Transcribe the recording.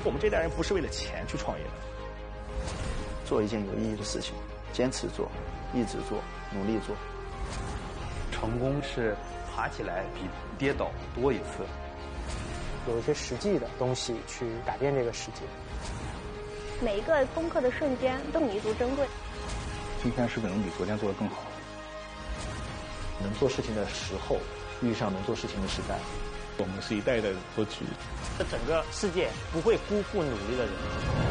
我们这代人不是为了钱去创业的， 做一件有意义的事情，坚持做，一直做，努力做。 成功是爬起来比跌倒多一次。 有一些实际的东西去改变这个世界。 每一个攻克的瞬间都弥足珍贵。 今天是不是能比昨天做得更好？ 能做事情的时候遇上能做事情的时代。 我们是一代代的夺取。 这整个世界不会辜负努力的人。